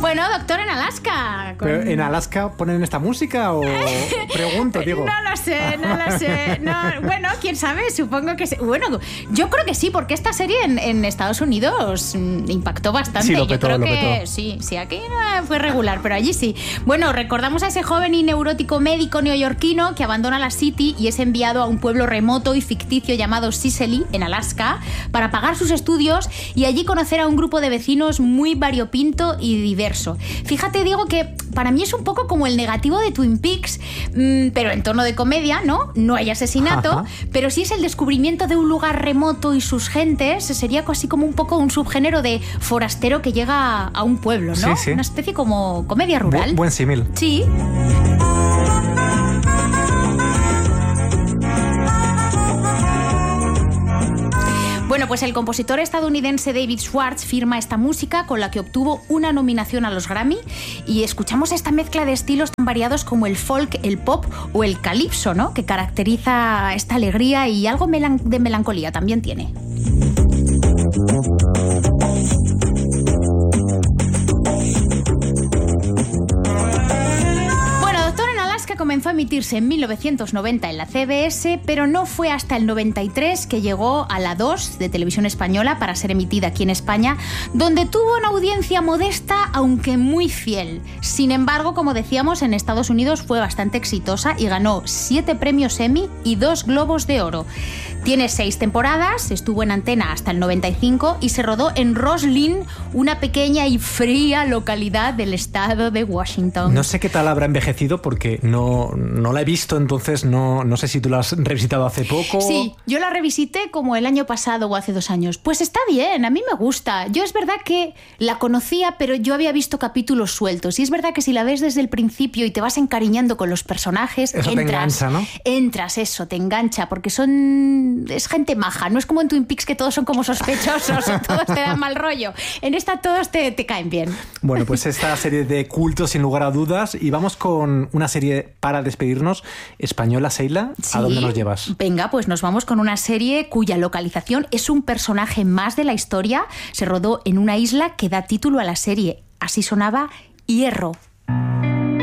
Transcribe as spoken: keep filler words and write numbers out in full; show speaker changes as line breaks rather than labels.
Bueno, Doctor en Alaska. Con...
¿Pero en Alaska ponen esta música o pregunto, digo?
No lo sé, no lo sé. No, bueno, quién sabe, supongo que sí. Bueno, yo creo que sí, porque esta serie en, en Estados Unidos impactó bastante.
Sí, lo petó,
yo creo
lo
que
petó.
sí, sí, aquí no fue regular, pero allí sí. Bueno, recordamos a ese joven y neurótico médico neoyorquino que abandona la City y es enviado a un pueblo remoto y ficticio llamado Cicely, en Alaska, para pagar sus estudios y allí conocer a un grupo de vecinos muy variopinto y diverso. Fíjate, digo que para mí es un poco como el negativo de Twin Peaks, mmm, pero en tono de comedia, ¿no? No hay asesinato, Ajá. pero sí es el descubrimiento de un lugar remoto y sus gentes, sería así como un poco un subgénero de forastero que llega a un pueblo, ¿no?
Sí, sí.
Una especie como comedia rural.
Bu- buen símil.
Sí. Bueno, pues el compositor estadounidense David Schwartz firma esta música con la que obtuvo una nominación a los Grammy y escuchamos esta mezcla de estilos tan variados como el folk, el pop o el calipso, ¿no? Que caracteriza esta alegría y algo melan- de melancolía también tiene. Comenzó a emitirse en mil novecientos noventa en la C B S, pero no fue hasta el noventa y tres que llegó a la dos de Televisión Española para ser emitida aquí en España, donde tuvo una audiencia modesta, aunque muy fiel. Sin embargo, como decíamos, en Estados Unidos fue bastante exitosa y ganó siete premios Emmy y dos Globos de Oro. Tiene seis temporadas, estuvo en antena hasta el noventa y cinco y se rodó en Roslyn, una pequeña y fría localidad del estado de Washington.
No sé qué tal habrá envejecido porque no, no la he visto, entonces no, no sé si tú la has revisitado hace poco.
Sí, yo la revisité como el año pasado o hace dos años. Pues está bien, a mí me gusta. Yo es verdad que la conocía, pero yo había visto capítulos sueltos. Y es verdad que si la ves desde el principio y te vas encariñando con los personajes,
eso
entras,
te engancha, ¿no?
Entras, eso, te engancha, porque son... es gente maja, no es como en Twin Peaks que todos son como sospechosos o todos te dan mal rollo. En esta todos te, te caen bien.
Bueno, pues esta serie de culto sin lugar a dudas, y vamos con una serie para despedirnos, española, Seila,
Sí.
¿a dónde nos llevas?
Venga, pues nos vamos con una serie cuya localización es un personaje más de la historia, se rodó en una isla que da título a la serie, así sonaba Hierro.